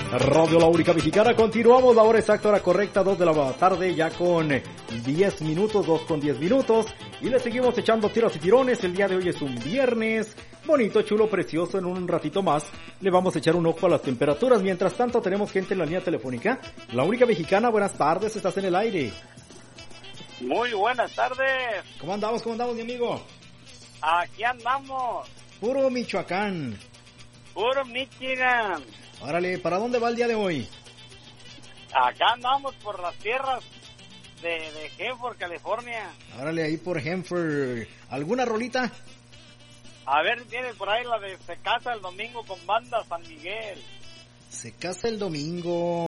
Radio La Única Mexicana, continuamos, la hora exacta, hora correcta, 2 de la tarde, ya con 10 minutos, 2 con 10 minutos, y le seguimos echando tiros y tirones. El día de hoy es un viernes, bonito, chulo, precioso. En un ratito más le vamos a echar un ojo a las temperaturas. Mientras tanto tenemos gente en la línea telefónica. La Única Mexicana, buenas tardes, estás en el aire. Muy buenas tardes. ¿Cómo andamos, mi amigo? Aquí andamos. Puro Michoacán. Puro Michigan. Órale, ¿para dónde va el día de hoy? Acá andamos por las tierras de Hanford, California. Órale, ahí por Hanford. ¿Alguna rolita? A ver, tiene por ahí la de Se casa el domingo con banda San Miguel. Se casa el domingo,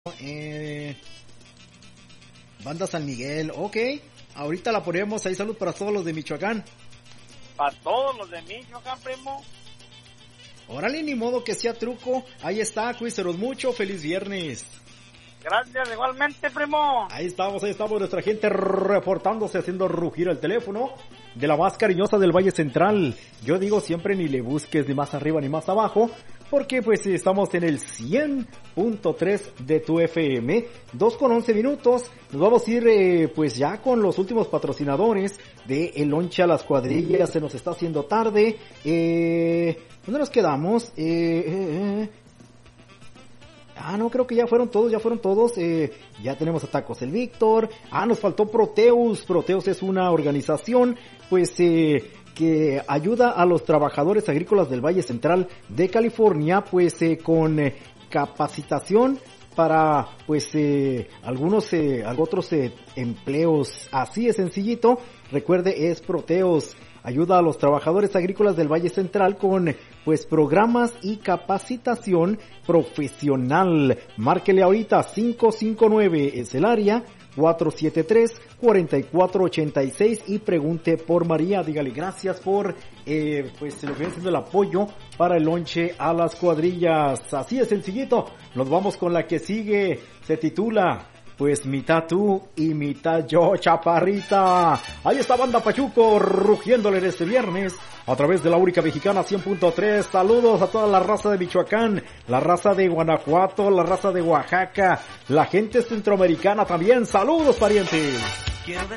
banda San Miguel, ok. Ahorita la ponemos ahí, salud para todos los de Michoacán. Para todos los de Michoacán, primo. Órale, ni modo que sea truco. Ahí está, cuíseros mucho, feliz viernes. Gracias, igualmente, primo. Ahí estamos, nuestra gente reportándose, haciendo rugir el teléfono de la más cariñosa del Valle Central. Yo digo siempre, ni le busques ni más arriba ni más abajo, porque pues estamos en el 100.3 de tu FM, 2 con 11 minutos. Nos vamos a ir pues ya con los últimos patrocinadores de El Lonche a las Cuadrillas. Se nos está haciendo tarde. ¿Dónde nos quedamos? No, creo que ya fueron todos. Ya tenemos a Tacos el Víctor. Nos faltó Proteus. Proteus es una organización, pues, que ayuda a los trabajadores agrícolas del Valle Central de California, pues, con capacitación para, pues, algunos otros empleos. Así es sencillito. Recuerde, es Proteus. Ayuda a los trabajadores agrícolas del Valle Central con, pues, programas y capacitación profesional. Márquele ahorita, 559 es el área, 473-4486, y pregunte por María. Dígale gracias por, pues, lo que viene siendo el apoyo para el lonche a las cuadrillas. Así es sencillito. Nos vamos con la que sigue. Se titula, pues, mitad tú y mitad yo, chaparrita. Ahí está Banda Pachuco rugiéndole en este viernes a través de La Única Mexicana 100.3. Saludos a toda la raza de Michoacán, la raza de Guanajuato, la raza de Oaxaca, la gente centroamericana también. Saludos, parientes. Quiero ver